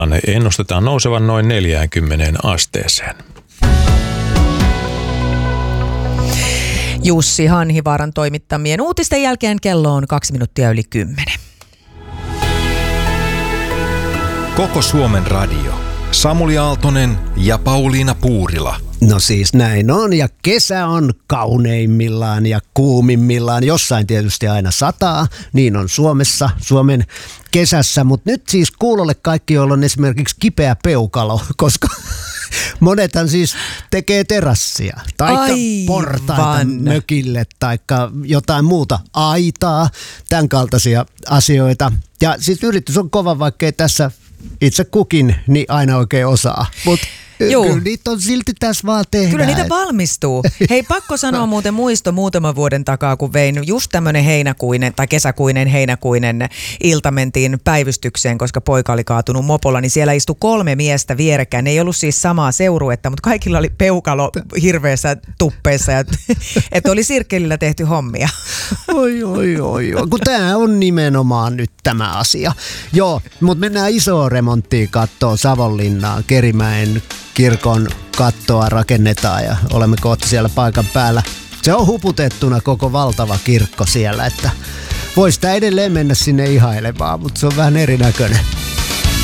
ennustetaan nousevan noin 40 asteeseen. Jussi Hanhivaaran toimittamien uutisten jälkeen kello on 2 minuuttia yli 10. Koko Suomen radio. Samuli Aaltonen ja Pauliina Puurila. No siis näin on, ja kesä on kauneimmillaan ja kuumimmillaan. Jossain tietysti aina sataa, niin on Suomessa, Suomen kesässä. Mutta nyt siis kuulolle kaikki, joilla on esimerkiksi kipeä peukalo, koska monethan siis tekee terassia, taikka portaita mökille, taikka jotain muuta, aitaa, tämän kaltaisia asioita. Ja siis yritys on kova, vaikkei tässä itse kukin niin aina oikein osaa, mutta kyllä niitä on silti tässä vaan tehdään. Kyllä niitä valmistuu. Hei, pakko sanoa muuten muisto muutaman vuoden takaa, kun vein just tämmöinen heinäkuinen tai kesäkuinen heinäkuinen ilta mentiin päivystykseen, koska poika oli kaatunut mopolla, niin siellä istui 3 miestä vierekkäin. Ne ei ollut siis samaa seuruetta, mutta kaikilla oli peukalo hirveässä tuppeessa, että oli sirkkelillä tehty hommia. Oi. Kun tämä on nimenomaan nyt tämä asia. Joo, mutta mennään isoon remonttiin kattoon Savonlinnaan, Kerimäen kirkon kattoa rakennetaan ja olemme kohta siellä paikan päällä. Se on huputettuna koko valtava kirkko siellä, että voi sitä edelleen mennä sinne ihailemaan, mutta se on vähän erinäköinen.